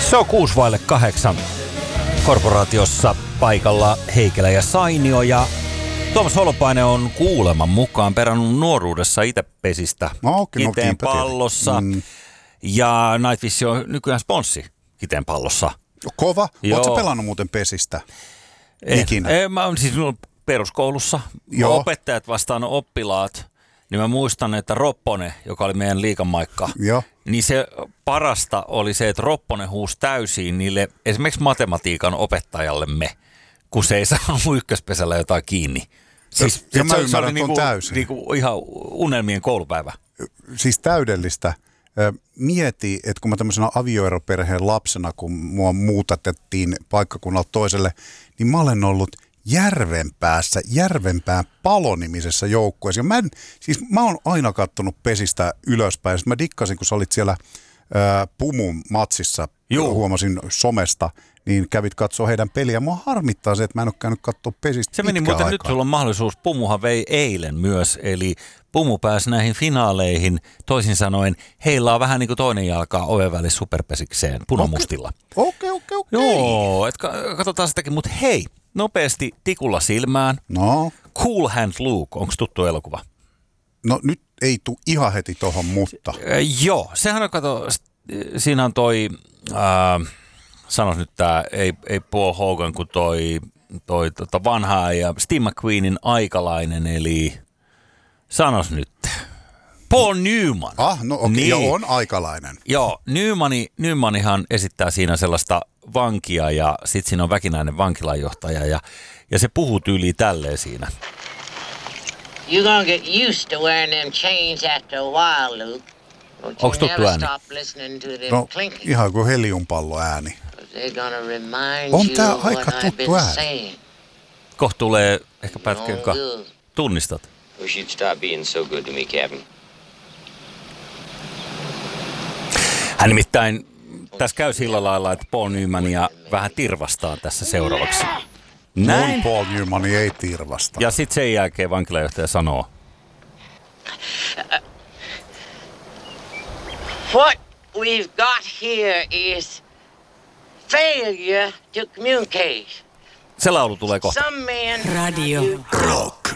Se on 7:06 korporaatiossa paikalla Heikelä ja Sainio ja Tuomas Holopainen on kuuleman mukaan perannut nuoruudessa itse pesistä Kiteen pallossa. Ja Nightwish on nykyään sponssi Kiteen pallossa. Kova. Ootko pelannut muuten pesistä ikinä? Mä oon siis peruskoulussa. Opettajat vastaan oppilaat. Niin mä muistan, että Ropponen, joka oli meidän liiganmaikka, niin se parasta oli se, että Ropponen huusi täysiin niille esimerkiksi matematiikan opettajallemme, kun se ei saanut ykköspesällä jotain kiinni. Siis ja mä ymmärrän ton täysin. Niinku ihan unelmien koulupäivä. Siis täydellistä. Mieti, että kun mä tämmöisenä avioeroperheen lapsena, kun mua muutatettiin paikkakunnalta toiselle, niin mä olen ollut Järvenpään Palo-nimisessä joukkueessa. Mä oon aina kattonut pesistä ylöspäin. Sitten mä dikkasin, kun sä olit siellä Pumun matsissa, huomasin somesta, niin kävit katsoa heidän peliä. Mua harmittaa se, että mä en ole käynyt katsoa pesistä se meni muuten aikaa. Nyt sulla on mahdollisuus. Pumuhan vei eilen myös, eli Pumu pääsi näihin finaaleihin. Toisin sanoen, heillä on vähän niin kuin toinen jalkaa oven välissä superpesikseen punamustilla. Okei. Joo, katsotaan sitäkin, mutta hei, nopeasti tikulla silmään. No. Cool Hand Luke, onko tuttu elokuva? No nyt ei tule ihan heti tohon, mutta. Joo, sehän on, siinä on toi, sanos nyt tää, ei Paul Hogan kuin toi vanha ja Steve McQueenin aikalainen, eli sanos nyt. Paul Newman. No okei, niin. On aikalainen. Joo, Newmanihan esittää siinä sellaista vankia ja sit siinä on väkinäinen vankilanjohtaja ja se puhuu tyyliin tälleen siinä. You're gonna get used to wearing them chains after a while, Luke. Onko tuttu ääni? No, ihan kuin heliumpallo ääni. On tää aika tuttu ääni. Kohta tulee ehkä pätkä, joka tunnistat. Wish you'd stop being so good to me, Captain. Hän nimittäin tässä käy sillä lailla, että Paul Newmania vähän tirvastaa tässä seuraavaksi. Näin. Mun Paul Newman ei tirvasta. Ja sitten sen jälkeen vankilajohtaja sanoo. What we've got here is failure to communicate. Se laulu tulee kohta. Radio Rock.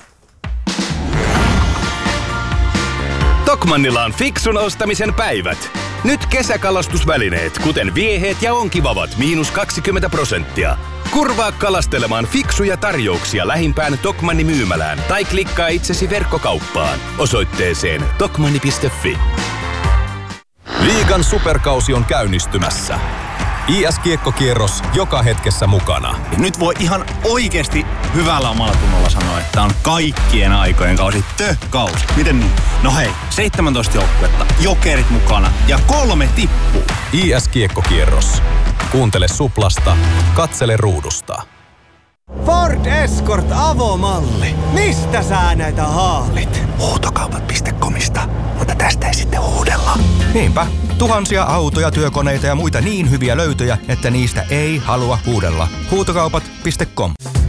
Tokmannilla on fiksun ostamisen päivät. Nyt kesäkalastusvälineet, kuten vieheet ja onkivavat, -20%. Kurvaa kalastelemaan fiksuja tarjouksia lähimpään Tokmanni myymälään tai klikkaa itsesi verkkokauppaan osoitteeseen tokmanni.fi. Liigan superkausi on käynnistymässä. IS-kiekkokierros joka hetkessä mukana. Nyt voi ihan oikeasti hyvällä omalla tunnolla sanoa, että on kaikkien aikojen kausi. Kausi. Miten niin? No hei, 17 joukkuetta, Jokerit mukana ja 3 tippuu. IS-kiekkokierros. Kuuntele Suplasta, katsele ruudusta. Ford Escort avomalli. Mistä sä näitä haalit? Huutokaupat.comista, mutta tästä ei sitten huudella. Niinpä. Tuhansia autoja, työkoneita ja muita niin hyviä löytöjä, että niistä ei halua huudella. Huutokaupat.com.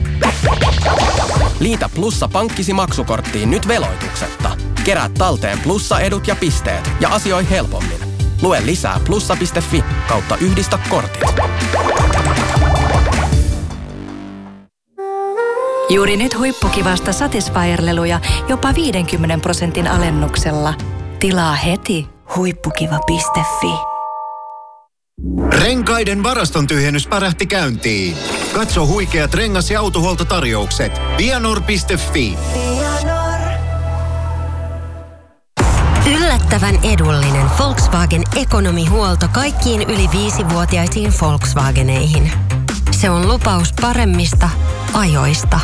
Liitä Plussa pankkisi maksukorttiin nyt veloituksetta. Kerää talteen Plussa-edut ja pisteet ja asioi helpommin. Lue lisää plussa.fi/yhdistä kortit. Juuri nyt huippukivasta Satisfyer-leluja jopa 50% alennuksella. Tilaa heti huippukiva.fi. Renkaiden varaston tyhjennys pärähti käyntiin. Katso huikeat rengas- ja autohuoltotarjoukset. Vianor.fi. Yllättävän edullinen Volkswagen ekonomihuolto kaikkiin yli 5-vuotiaisiin Volkswageneihin. Se on lupaus paremmista ajoista.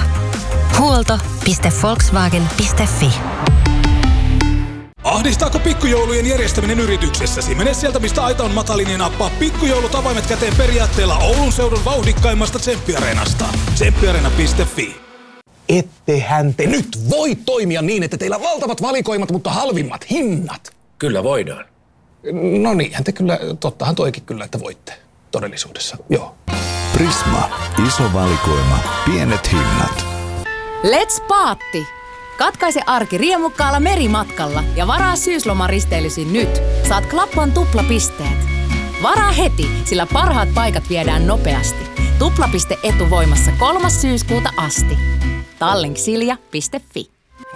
Huolto.volkswagen.fi. Ahdistaako pikkujoulujen järjestäminen yrityksessäsi? Mene sieltä, mistä aita on matalin ja nappaa pikkujoulut avaimet käteen periaatteella Oulun seudun vauhdikkaimmasta Tsemppiareenasta. Tsemppiareena.fi. Ettehän te nyt voi toimia niin, että teillä on valtavat valikoimat, mutta halvimmat hinnat. Kyllä voidaan. No niinhän te kyllä, tottahan toikin kyllä, että voitte todellisuudessa, joo. Prisma. Iso valikoima. Pienet hinnat. Let's Paatti! Katkaise arki riemukkaalla merimatkalla ja varaa syyslomaristeilyysi nyt. Saat Klappan tuplapisteet. Varaa heti, sillä parhaat paikat viedään nopeasti. Tupla.etu voimassa 3. syyskuuta asti. Tallinksilja.fi.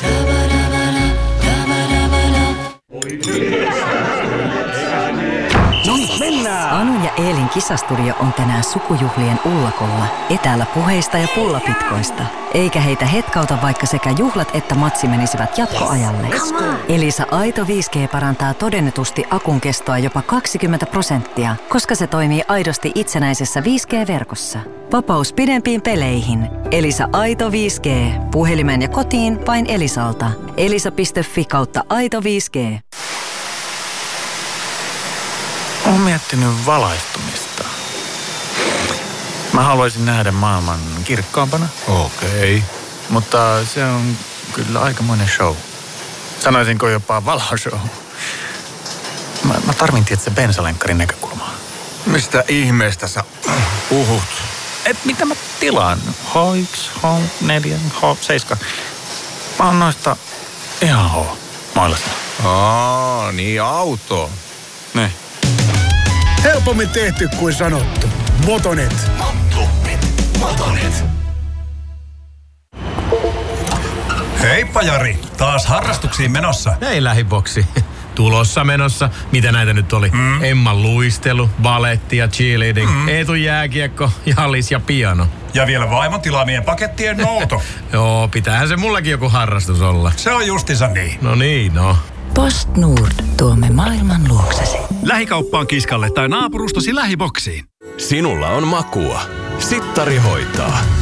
No niin, mennään! Anun ja Eelin kisastudio on tänään sukujuhlien ullakolla. Etäällä puheista ja pullapitkoista. Eikä heitä hetkauta, vaikka sekä juhlat että matsi menisivät jatkoajalle. Elisa Aito 5G parantaa todennetusti akun kestoa jopa 20%, koska se toimii aidosti itsenäisessä 5G-verkossa. Vapaus pidempiin peleihin. Elisa Aito 5G. Puhelimeen ja kotiin vain Elisalta. Elisa.fi/Aito 5G. Olen miettinyt valaistumista. Mä haluaisin nähdä maailman kirkkaampana. Okei. Mutta se on kyllä aikamoinen show. Sanoisinko jopa valoshow. Mä tarvin tietysti bensalenkkarin näkökulmaa. Mistä ihmeestä sä puhut? Mitä mä tilaan? H1, H4, H7. Mä oon noista ihan H-mailassa. Niin auto. Ne. Helpommin tehty kuin sanottu. Motonet. Motonet. Heippa Jari, taas harrastuksiin menossa. Ei lähiboksi. Tulossa menossa. Mitä näitä nyt oli? Emman luistelu, baletti ja cheerleading, Eetun jääkiekko, jallis ja piano. Ja vielä vaimon tilaamien pakettien nouto. Joo, pitäähän se mullakin joku harrastus olla. Se on justiinsa niin. No niin, no. Post Nord tuomme maailman luoksesi. Lähikauppaan kiskalle tai naapurustosi lähiboksiin. Sinulla on makua. Sittari hoitaa.